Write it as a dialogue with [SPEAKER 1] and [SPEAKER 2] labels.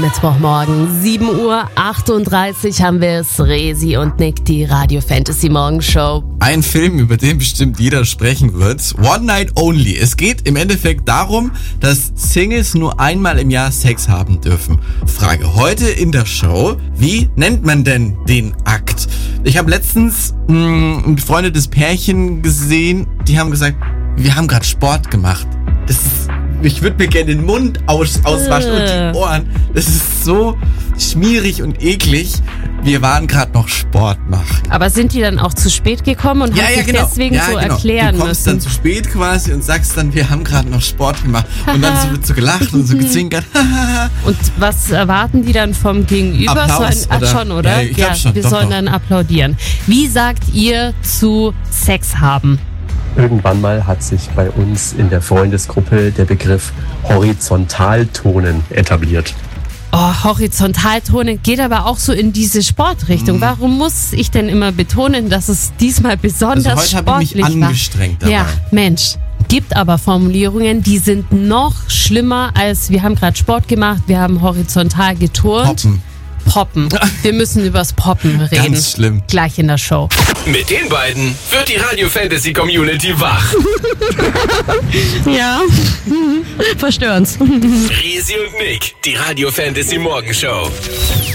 [SPEAKER 1] Mittwochmorgen, 7:38 Uhr haben wir es. Resi und Nick, die Radio Fantasy Morgenshow.
[SPEAKER 2] Ein Film, über den bestimmt jeder sprechen wird. One Night Only. Es geht im Endeffekt darum, dass Singles nur einmal im Jahr Sex haben dürfen. Frage heute in der Show: Wie nennt man denn den Akt? Ich habe letztens ein befreundetes Pärchen gesehen, die haben gesagt, wir haben gerade Sport gemacht. Ich würde mir gerne den Mund auswaschen und die Ohren. Das ist so schmierig und eklig. Wir waren gerade noch Sport machen.
[SPEAKER 1] Aber sind die dann auch zu spät gekommen und haben sich deswegen so erklären müssen?
[SPEAKER 2] Du kommst dann zu spät quasi und sagst dann, wir haben gerade noch Sport gemacht. Und dann wird so gelacht und so gezwinkert.
[SPEAKER 1] Und was erwarten die dann vom Gegenüber?
[SPEAKER 2] Applaus,
[SPEAKER 1] schon, oder?
[SPEAKER 2] Ja, ich glaub schon.
[SPEAKER 1] Wir sollen dann applaudieren. Wie sagt ihr zu Sex haben?
[SPEAKER 3] Irgendwann mal hat sich bei uns in der Freundesgruppe der Begriff Horizontaltonen etabliert.
[SPEAKER 1] Oh, Horizontaltonen geht aber auch so in diese Sportrichtung. Warum muss ich denn immer betonen, dass es diesmal besonders
[SPEAKER 2] sportlich war? Heute habe ich mich angestrengt dabei.
[SPEAKER 1] Ja, Mensch. Gibt aber Formulierungen, die sind noch schlimmer als wir haben gerade Sport gemacht, wir haben horizontal geturnt. Poppen. Wir müssen übers Poppen reden.
[SPEAKER 2] Ganz schlimm.
[SPEAKER 1] Gleich in der Show.
[SPEAKER 4] Mit den beiden wird die Radio Fantasy Community wach.
[SPEAKER 1] Ja, verstören's.
[SPEAKER 4] Resi und Nick, die Radio Fantasy Morgenshow.